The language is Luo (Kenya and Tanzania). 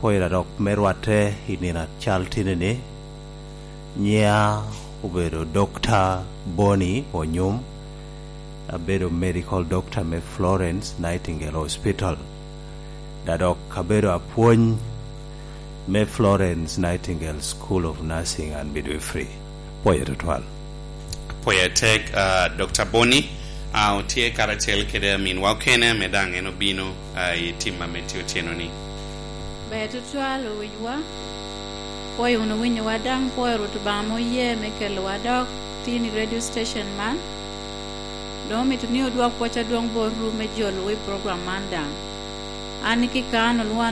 poira dok merwate inina chaltinene nya ubedo Dr. Bonnie Onyum abedo medical doctor me Florence Nightingale Hospital dadok abedo apuony me Florence Nightingale School of Nursing and Midwifery poira twal poya tek Dr. Bonnie tie karatel kede min wakene medang eno bino itima metio tienoni beto twalo wiwa poyo uno winyo wadang poyo rutubamo ye mekelo wadok tini radio station man domi tuni odwa pocha duong boru me jolo we program mandang ani kikano luan